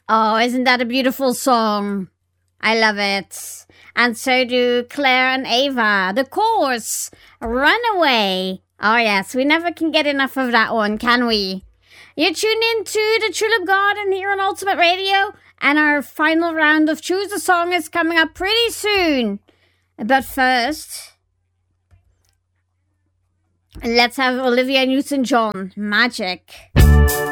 Oh, isn't that a beautiful song? I love it. And so do Claire and Ava. The Course, Runaway. Oh, yes, we never can get enough of that one, can we? You're tuned in to the Tulip Garden here on Ultimate Radio, and our final round of Choose a Song is coming up pretty soon. But first, let's have Olivia Newton-John, Magic.